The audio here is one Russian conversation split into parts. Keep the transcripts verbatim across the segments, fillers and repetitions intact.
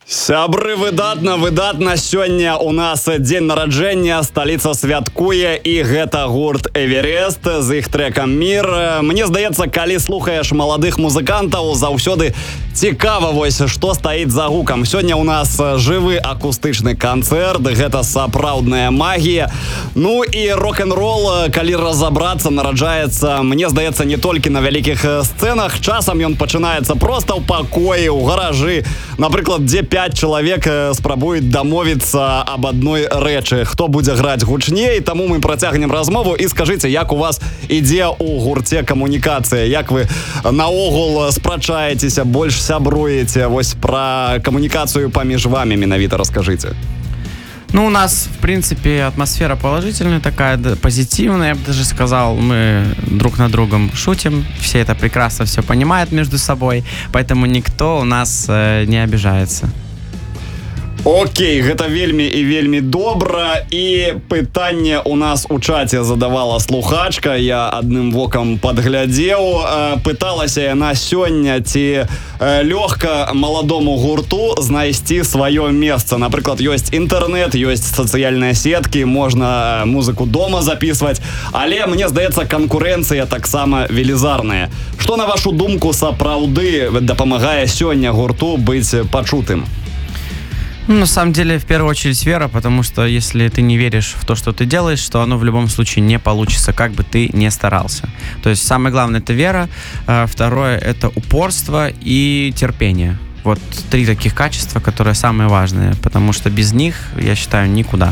Сябры, выдатна, выдатна. Сёння у нас дзень нараджэння, сталіца святкуе, і гэта гурт Эверест з іх трэкам «Мір». Мне здаецца, калі слухаеш маладых музыкантаў, заўсёды цікава вось, што стаіць за гукам. Сёння у нас жывы акустычны канцэрт, гэта сапраўдная магія. Ну і рок-н-рол, калі разабрацца, нараджаецца, мне здаецца, не толькі на вялікіх сцэнах. Часам ён пачынаецца проста ў пакоі, ў гаражы. Напрыклад, дзе пяць чалавек спрабуюць дамовіцца аб адной рэчы, хто будзе граць гучней. Таму мы працягнем размову і скажыце, як у вас ідзе ў гурце камунікацыя, як вы наогул спрачаецеся, больш сябруеце, вось пра камунікацыю паміж вамі менавіта раскажыце. Ну, у нас, в принципе, атмосфера положительная такая, позитивная, я бы даже сказал. Мы друг над другом шутим, все это прекрасно все понимают между собой, поэтому никто у нас э, не обижается. Окей, гэта вельмі і вельмі добра. І пытанне у нас у чаце задавала слухачка, я адным вокам падглядзеў. Пыталася яна сёння, ці лёгка маладому гурту знайсці сваё месца. Напрыклад, ёсць інтэрнэт, ёсць сацыяльныя сеткі, можна музыку дома записываць, але мне здаецца, канкурэнцыя таксама велізарная. Што, на вашу думку, сапраўды дапамагае сёння гурту быць пачутым? Ну, на самом деле, в первую очередь, вера, потому что если ты не веришь в то, что ты делаешь, то оно в любом случае не получится, как бы ты ни старался. То есть самое главное — это вера, второе — это упорство и терпение. Вот три таких качества, которые самые важные, потому что без них, я считаю, никуда.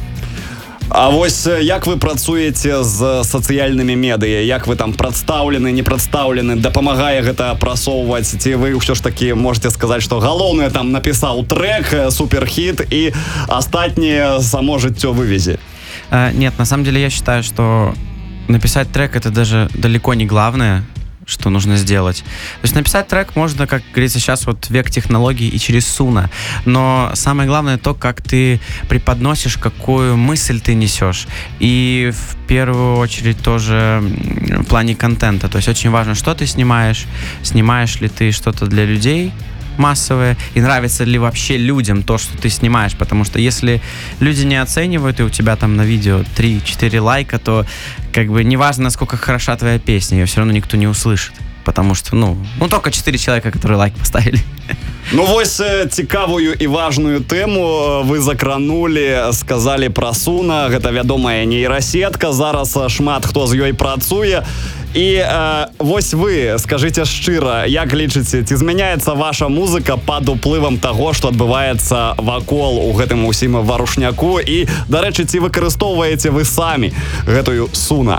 А вось як вы працуеце з сацыяльнымі медыя? Як вы там прадстаўлены, не прадстаўлены? Дапамагае гэта прасоўваць? Ці вы ўсё ж такі можете сказаць, што галоўнае там напісаў трэк, суперхіт, і астатняе само жыццё вывезе? Нет, на самом деле я считаю, что написать трек — это даже далеко не главное, что нужно сделать. То есть написать трек можно, как говорится, сейчас вот век технологий и через Суна, но самое главное то, как ты преподносишь, какую мысль ты несешь. И в первую очередь тоже в плане контента. То есть очень важно, что ты снимаешь, снимаешь ли ты что-то для людей массовое, и нравится ли вообще людям то, что ты снимаешь, потому что если люди не оценивают, и у тебя там на видео три-четыре лайка, то как бы неважно, насколько хороша твоя песня, ее все равно никто не услышит, потому что, ну, ну только четыре человека, которые лайк поставили. Ну вось цікавую і важную тэму вы закранули, сказали пра Суна, гэта вядомая нейрасетка, зараз шмат хто з ёй працуе. І э, вось вы, скажыце шчыра, як лічыце, ці змяняецца ваша музыка пад уплывам таго, што адбываецца вакол у гэтым усім варушняку? І, дарэчы, ці выкарыстоўваеце вы самі гэтую Суна?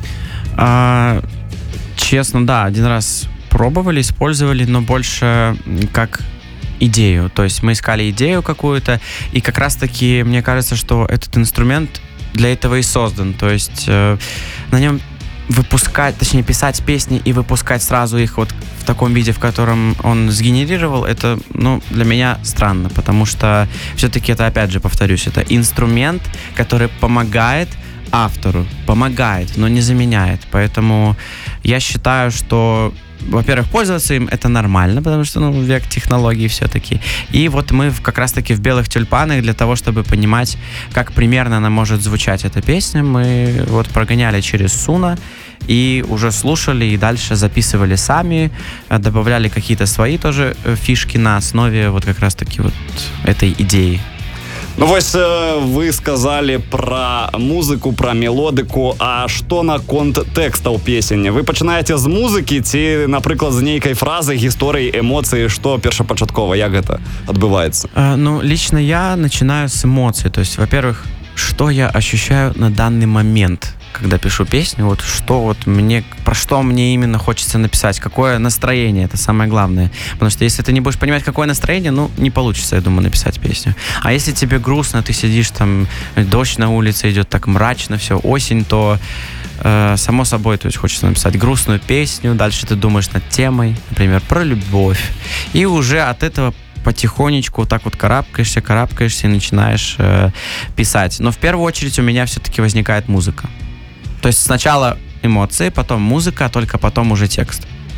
А, честно, да, один раз пробовали, использовали, но больше как идею. То есть мы искали идею какую-то, и как раз-таки мне кажется, что этот инструмент для этого и создан. То есть э, на нем выпускать, точнее писать песни и выпускать сразу их вот в таком виде, в котором он сгенерировал, это, ну, для меня странно, потому что все-таки это, опять же, повторюсь, это инструмент, который помогает автору, помогает, но не заменяет. Поэтому я считаю, что, во-первых, пользоваться им — это нормально, потому что, ну, век технологий все-таки. И вот мы как раз-таки в «Белых тюльпанах» для того, чтобы понимать, как примерно она может звучать, эта песня, мы вот прогоняли через Суна и уже слушали, и дальше записывали сами, добавляли какие-то свои тоже фишки на основе вот как раз-таки вот этой идеи. Ну вось вы сказали пра музыку, пра мелодыку, а што наконт тэкстаў песень? Вы пачынаеце з музыкі ці, напрыклад, з нейкай фразы, гісторыі, эмоцыі, што першапачаткова, як гэта адбываецца? А, ну, лично я начинаю с эмоций, то есть, во-первых, что я ощущаю на данный момент, когда пишу песню, вот что вот мне, про что мне именно хочется написать, какое настроение, это самое главное. Потому что если ты не будешь понимать, какое настроение, ну, не получится, я думаю, написать песню. А если тебе грустно, ты сидишь там, дождь на улице идет, так мрачно, все, осень, то э, само собой, то есть хочется написать грустную песню, дальше ты думаешь над темой, например, про любовь, и уже от этого потихонечку вот так вот карабкаешься, карабкаешься и начинаешь э, писать. Но в первую очередь у меня все-таки возникает музыка. То есть сначала эмоции, потом музыка, а только потом уже текст.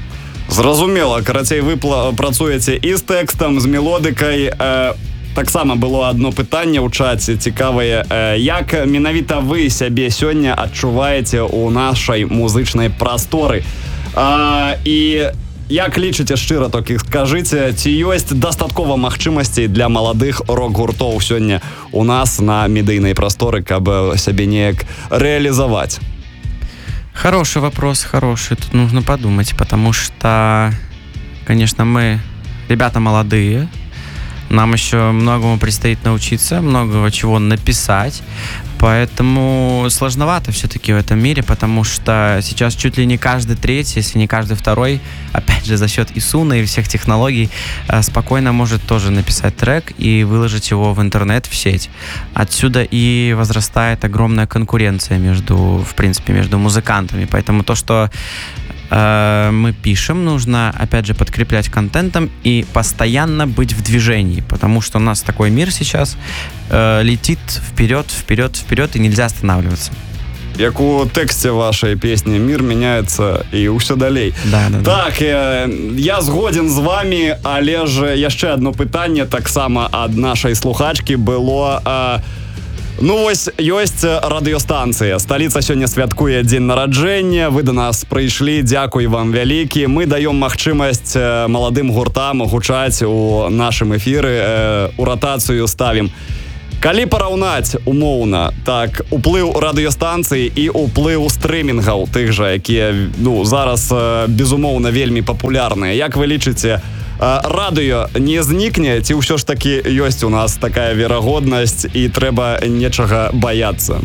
Зразумела, карацей, вы працуеце і з тэкстам, з мелодыкай. Э, таксама было одно пытанне ў чаце цікавае. Э, як менавіта вы сябе сёння адчуваеце ў нашай музычнай прасторы? Э, і як лічыце, шчыра толькі скажыце, ці ёсць дастаткова магчымасцей для маладых рок-гуртоў сёння у нас на медыйнай прасторы, каб сябе неяк рэалізаваць? Хороший вопрос, хороший. Тут нужно подумать, потому что, конечно, мы ребята молодые, нам еще многому предстоит научиться, многого чего написать, поэтому сложновато все-таки в этом мире, потому что сейчас чуть ли не каждый третий, если не каждый второй, опять же, за счет ИСУНа и всех технологий, спокойно может тоже написать трек и выложить его в интернет, в сеть. Отсюда и возрастает огромная конкуренция между, в принципе, между музыкантами, поэтому то, что мы пишем, нужно, опять же, подкреплять контентом и постоянно быть в движении, потому что у нас такой мир сейчас э, летит вперед, вперед, вперед, и нельзя останавливаться. Як у тэксце вашай песні «Мир меняется» і ўсё далей. Да, да, так, э, я згоден з вами, але ж яшчэ одно пытанне таксама ад нашай слухачкі было... Э, Ну вось, ёсць радыёстанцыя. Сталіца сёння святкуе дзень нараджэння. Вы да нас прыйшлі, дзякуй вам вялікі. Мы даём магчымасць маладым гуртам гучаць у нашым эфіры, у ратацыю ставім. Калі параўнаць умоўна, так, уплыў радыёстанцыі і уплыў стрымінгаў, тых жа, якія, ну, зараз безумоўна вельмі папулярныя. Як вы лічыце, радыё не знікне, ці ўсё ж таки ёсць у нас такая верагоднасць і трэба нечага баяцца?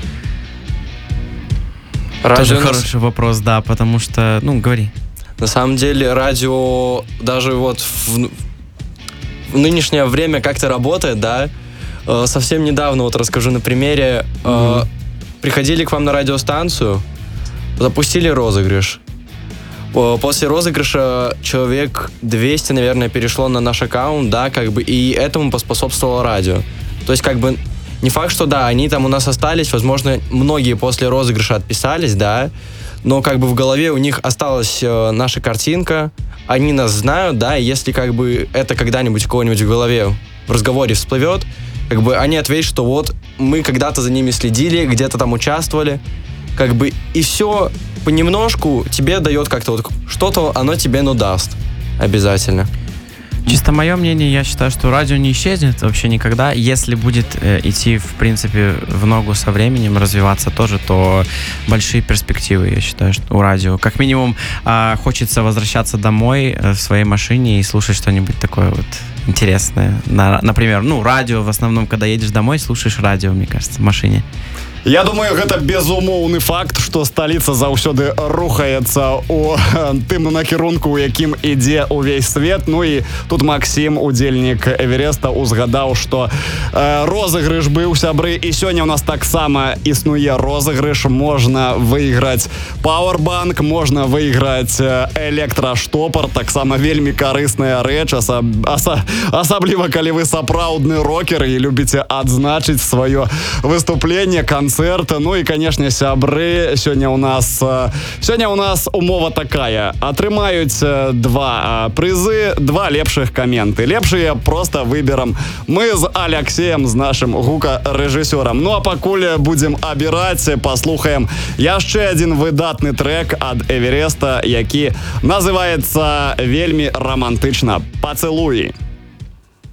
Тоже хороший вопрос, да, потому что, ну, говори. На самом деле радио даже вот в, в нынешнее время как-то работает, да. Совсем недавно, вот расскажу на примере, mm-hmm. приходили к вам на радиостанцию, запустили розыгрыш. После розыгрыша человек двести, наверное, перешло на наш аккаунт, да, как бы, и этому поспособствовало радио. То есть, как бы, не факт, что, да, они там у нас остались, возможно, многие после розыгрыша отписались, да, но, как бы, в голове у них осталась э, наша картинка, они нас знают, да, и если, как бы, это когда-нибудь у кого-нибудь в голове в разговоре всплывет, как бы, они ответят, что вот, мы когда-то за ними следили, где-то там участвовали, как бы, и все понемножку тебе дает как-то вот что-то, оно тебе, ну, даст обязательно. Чисто мое мнение, я считаю, что радио не исчезнет вообще никогда. Если будет э, идти, в принципе, в ногу со временем, развиваться тоже, то большие перспективы, я считаю, что у радио. Как минимум, э, хочется возвращаться домой э, в своей машине и слушать что-нибудь такое вот интересное. На, например, ну, радио, в основном, когда едешь домой, слушаешь радио, мне кажется, в машине. Я думаю, гэта безумоўны факт, што сталіца заўсёды рухаецца ў тым накірунку, у якім ідзе ўвесь свет. Ну і тут Максім, удзельнік Эвереста, узгадаў, што э, розыгрыш быў, сябры, і сёння ў нас таксама існуе розыгрыш. Можна выйграць пауэрбанк, можна выйграць электраштопар, таксама вельмі карысная рэч, асаб... аса... асабліва калі вы сапраўдны рокер і любіце адзначыць сваё выступленне, канцэрт. Ну і, конечно, сябры, сёння у нас сёння у нас умова такая. Атрымаюць два прызы, два лепшых каменты. Лепшыя просто выберам мы з Алексеем, з нашим гукарэжысёрам. Ну а пакуль будзем абіраць, паслухаем яшчэ адзін выдатны трек ад Эвереста, які называецца вельмі романтычна «Пацэлуі».